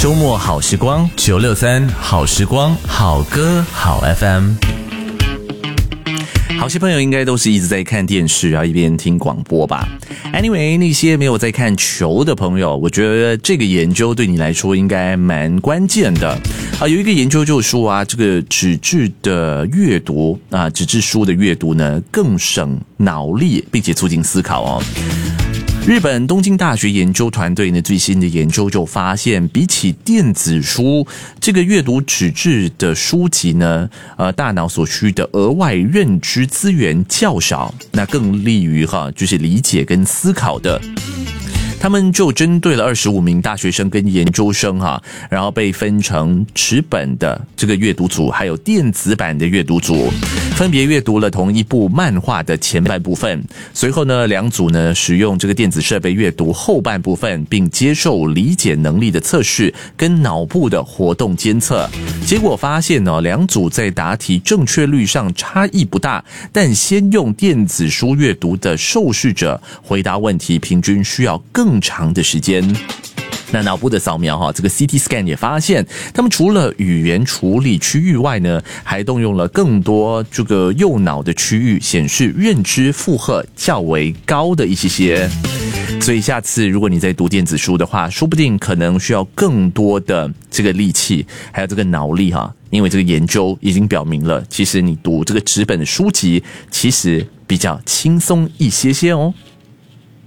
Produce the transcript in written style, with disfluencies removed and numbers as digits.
周末好时光963好时光好歌好 FM。好些朋友应该都是一直在看电视啊，一边听广播吧。Anyway， 那些没有在看球的朋友，我觉得这个研究对你来说应该蛮关键的啊。有一个研究就说啊，这个纸质的阅读啊，纸质书的阅读呢，更省脑力，并且促进思考哦。日本东京大学研究团队呢最新的研究就发现，比起电子书，这个阅读纸质的书籍呢，大脑所需的额外认知资源较少，那更利于就是理解跟思考的。他们就针对了25名大学生跟研究生然后被分成纸本的这个阅读组，还有电子版的阅读组，分别阅读了同一部漫画的前半部分。随后呢，两组呢使用这个电子设备阅读后半部分，并接受理解能力的测试跟脑部的活动监测。结果发现呢，两组在答题正确率上差异不大，但先用电子书阅读的受试者回答问题平均需要更长的时间。那脑部的扫描这个 CT scan 也发现，他们除了语言处理区域外呢，还动用了更多这个右脑的区域，显示认知负荷较为高的一些。所以下次如果你在读电子书的话，说不定可能需要更多的这个力气，还有这个脑力因为这个研究已经表明了，其实你读这个纸本的书籍其实比较轻松一些哦。